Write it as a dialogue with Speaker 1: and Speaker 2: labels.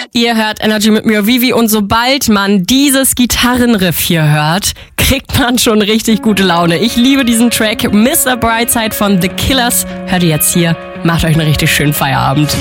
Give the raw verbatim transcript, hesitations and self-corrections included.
Speaker 1: Ihr hört Energy mit mir, Vivi, und sobald man dieses Gitarrenriff hier hört, kriegt man schon richtig gute Laune. Ich liebe diesen Track. Mister Brightside von The Killers hört ihr jetzt hier. Macht euch einen richtig schönen Feierabend.